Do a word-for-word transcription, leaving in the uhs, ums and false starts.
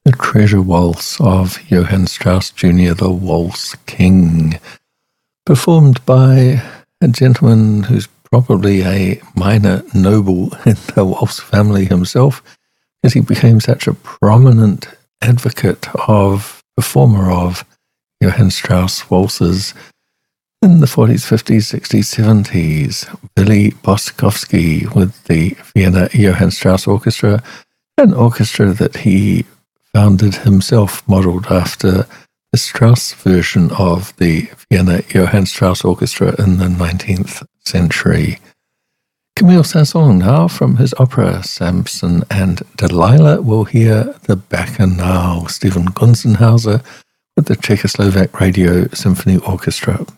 The Treasure Waltz of Johann Strauss Junior, the Waltz King, performed by a gentleman who's probably a minor noble in the waltz family himself, because he became such a prominent advocate of, performer of Johann Strauss waltzes in the forties, fifties, sixties, seventies. Billy Boskovsky with the Vienna Johann Strauss Orchestra, an orchestra that he founded himself, modelled after the Strauss version of the Vienna Johann Strauss Orchestra in the nineteenth century. Camille Saint-Saëns now, from his opera Samson and Delilah, will hear the Bacchanal, Stephen Gunzenhauser with the Czechoslovak Radio Symphony Orchestra.